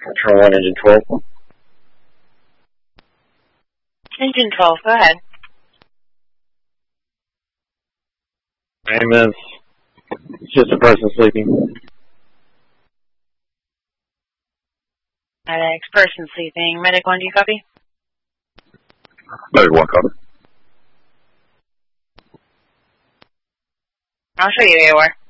Control 1, Engine 12. Engine 12, go ahead. Ambulance. It's just a person sleeping. Medic, person sleeping. Medic 1, do you copy? Medic 1, copy. I'll show you AOR.